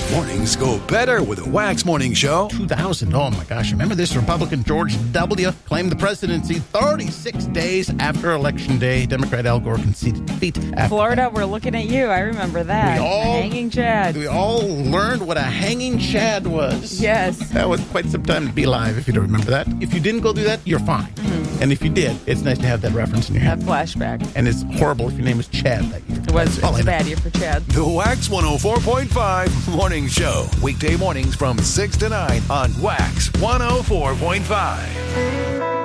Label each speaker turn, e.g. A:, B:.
A: Mornings go better with a Wax Morning Show.
B: 2000. Oh, my gosh. Remember this? Republican George W. claimed the presidency 36 days after Election Day. Democrat Al Gore conceded defeat.
C: Florida, we're looking at you. I remember that. Hanging Chad.
B: We all learned what a hanging Chad was.
C: Yes.
B: That was quite some time to be alive, if you don't remember that. If you didn't go do that, you're fine. Mm-hmm. And if you did, it's nice to have that reference in your head.
C: That flashback.
B: And it's horrible if your name was Chad that year.
C: It was a bad year for Chad.
A: The Wax 104.5 Morning Show. Weekday mornings from 6 to 9 on Wax 104.5.